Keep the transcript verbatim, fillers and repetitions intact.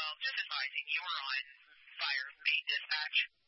Well, just advising, you were on fire main dispatch.